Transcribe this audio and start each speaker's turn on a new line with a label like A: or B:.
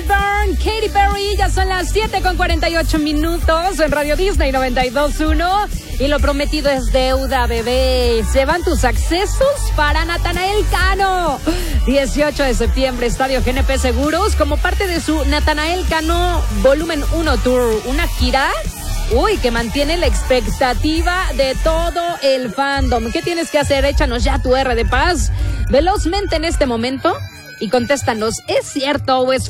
A: Music Burn, Katy Perry. Ya son las 7:48 en Radio Disney 92.1. Y lo prometido es deuda, bebé. Se van tus accesos para Natanael Cano. 18 de septiembre, Estadio GNP Seguros, como parte de su Natanael Cano Volumen 1 Tour. Una gira, que mantiene la expectativa de todo el fandom. ¿Qué tienes que hacer? Échanos ya tu R de paz velozmente en este momento y contéstanos, ¿es cierto o es